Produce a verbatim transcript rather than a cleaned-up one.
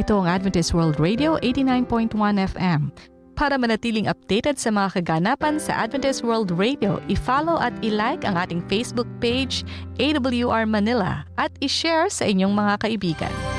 Ito ang Adventist World Radio eighty-nine point one F M. Para manatiling updated sa mga kaganapan sa Adventist World Radio, i-follow at i-like ang ating Facebook page, A W R Manila, at i-share sa inyong mga kaibigan.